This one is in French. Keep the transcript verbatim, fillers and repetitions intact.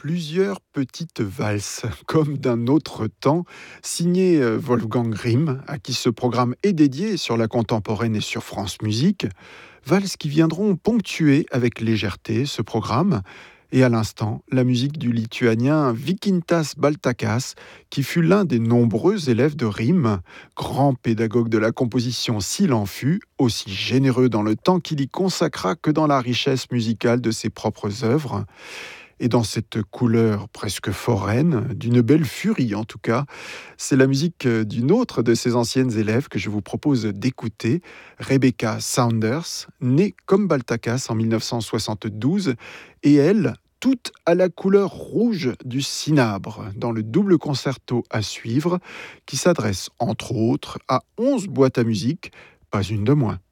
Plusieurs petites valses, comme d'un autre temps, signées euh, Wolfgang Grimm, à qui ce programme est dédié sur la contemporaine et sur France Musique. Valses qui viendront ponctuer avec légèreté ce programme. Et à l'instant, la musique du lituanien Vykintas Baltakas, qui fut l'un des nombreux élèves de Grimm, grand pédagogue de la composition s'il en fut, aussi généreux dans le temps qu'il y consacra que dans la richesse musicale de ses propres œuvres. Et dans cette couleur presque foraine, d'une belle furie en tout cas, c'est la musique d'une autre de ses anciennes élèves que je vous propose d'écouter, Rebecca Saunders, née comme Baltakas en mille neuf cent soixante-douze, et elle, toute à la couleur rouge du cinabre, dans le double concerto à suivre, qui s'adresse entre autres à onze boîtes à musique, pas une de moins.